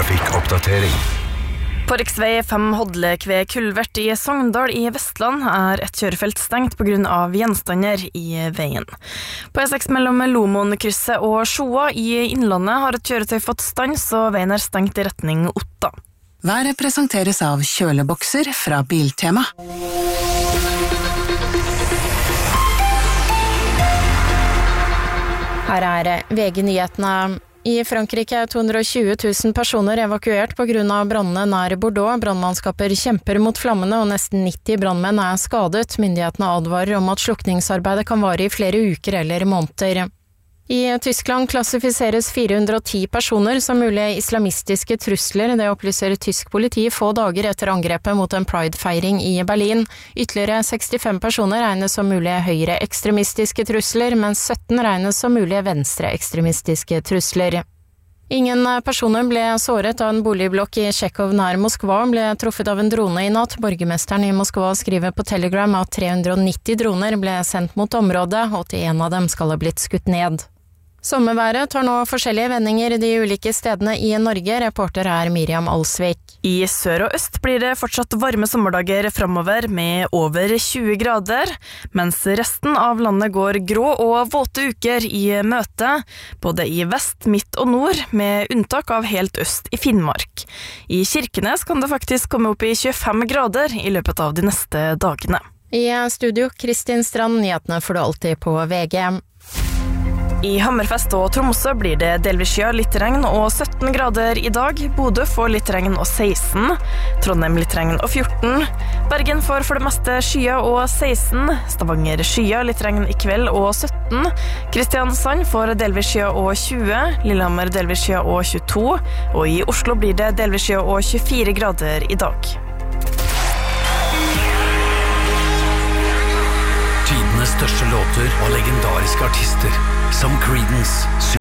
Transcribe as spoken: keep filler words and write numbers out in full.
trafikkoppdatering. På riksvei fem Hodlek ved Kulvert i Sogndal i Vestland er et kjørefelt stengt på grunn av gjenstander i veien. På E seks mellom Lomonkrysset og Sjoa i Innlandet har et kjøretøy fått stans, og veien er stengt i retning Otta. Været presenteres av kjølebokser fra Biltema. Her er V G-nyhetene. I Frankrike er to hundre og tjue tusen personer evakuert på grunn av brannene nær Bordeaux. Brannmannskaper kjemper mot flammene, og nesten nitti brannmenn er skadet. Myndighetene advarer om at slukningsarbeidet kan vare i flere uker eller måneder. I Tyskland klassifiseres fire hundre og ti personer som mulige islamistiske trusler. Det opplyser tysk politi få dager etter angrepet mot en Pride-feiring i Berlin. Ytterligere sekstifem personer regnes som mulige høyre-ekstremistiske trusler, mens sytten regnes som mulige venstre-ekstremistiske trusler. Ingen personer ble såret av en boligblokk i Tsjekhov nær Moskva, ble truffet av en drone i natt. Borgermesteren i Moskva skriver på Telegram at tre hundre og nitti droner ble sendt mot området, og åttien av dem skal ha blitt skutt ned. Sommerværet tar nå forskjellige vendinger de ulike stedene i Norge. Reporter er Miriam Alsvik. I sør og øst blir det fortsatt varme sommerdager fremover med over tjue grader, mens resten av landet går grå og våte uker i møte, både i vest, midt og nord, med unntak av helt øst i Finnmark. I Kirkenes kan det faktisk komme opp i tjuefem grader i løpet av de neste dagene. I studio, Kristin Strand, nyhetene får du alltid på V G. I Hammerfest og Tromsø blir det delvis skya, litt regn og sytten grader i dag. Bodø får litt regn og seksten. Trondheim litt regn og fjorten. Bergen får for det meste skya og seksten. Stavanger skya, litt regn i kveld og sytten. Kristiansand får delvis skya og tjue. Lillehammer delvis skya og tjueto. Og i Oslo blir det delvis skya og tjuefire grader i dag. Tidenes største låter og legendariske artister som Creedence,